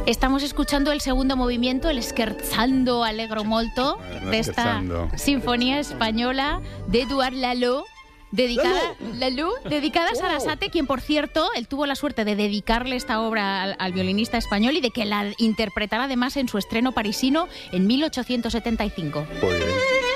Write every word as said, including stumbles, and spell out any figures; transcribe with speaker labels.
Speaker 1: Estamos escuchando el segundo movimiento, el Scherzando Allegro Molto,
Speaker 2: No
Speaker 1: de esta
Speaker 2: scherzando.
Speaker 1: sinfonía española de Édouard Lalo, dedicada, Lalo, dedicada a Sarasate, quien, por cierto, él tuvo la suerte de dedicarle esta obra al, al violinista español y de que la interpretara además en su estreno parisino en mil ochocientos setenta y cinco.
Speaker 2: Muy bien.